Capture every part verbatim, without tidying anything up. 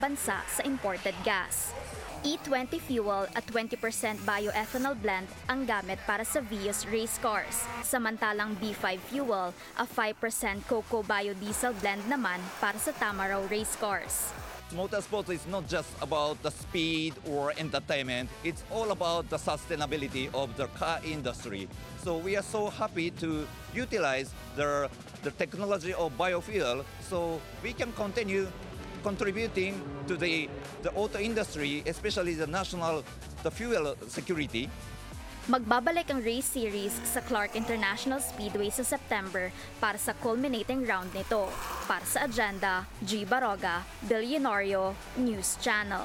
bansa sa imported gas. E twenty fuel at twenty percent bioethanol blend ang gamit para sa Vios race cars. Samantalang B five fuel, a five percent cocoa biodiesel blend naman para sa Tamaraw race cars. Motorsports is not just about the speed or entertainment, it's all about the sustainability of the car industry. So we are so happy to utilize the, the technology of biofuel so we can continue contributing to the, the auto industry, especially the national the fuel security. Magbabalik ang race series sa Clark International Speedway sa September para sa culminating round nito. Para sa Agenda, G. Baroga, Billionario News Channel.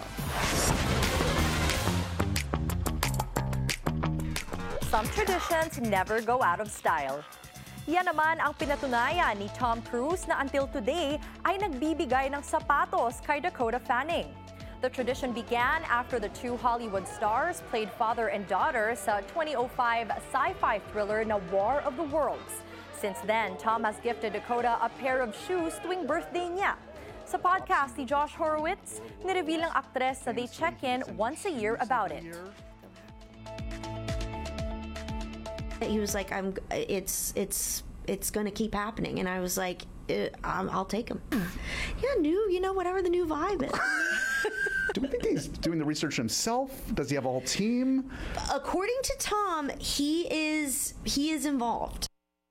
Some traditions never go out of style. Yan naman ang pinatunayan ni Tom Cruise na until today ay nagbibigay ng sapatos kay Dakota Fanning. The tradition began after the two Hollywood stars played father and daughter sa twenty oh five sci-fi thriller na War of the Worlds. Since then, Tom has gifted Dakota a pair of shoes tuwing birthday niya. Sa podcast ni Josh Horowitz, nireveal ng aktres na they check in once a year about it. He was like, "I'm. It's it's it's going to keep happening," and I was like, uh, "I'll take him." Yeah, new. You know, whatever the new vibe is. Do we think he's doing the research himself? Does he have a whole team? According to Tom, he is he is involved.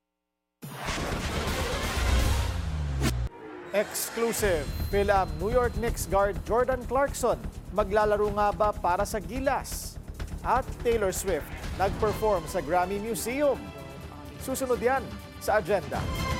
Exclusive, Film New York Knicks guard Jordan Clarkson maglalaro nga ba para sa Gilas? At Taylor Swift nag-perform sa Grammy Museum. Susunod yan sa Agenda.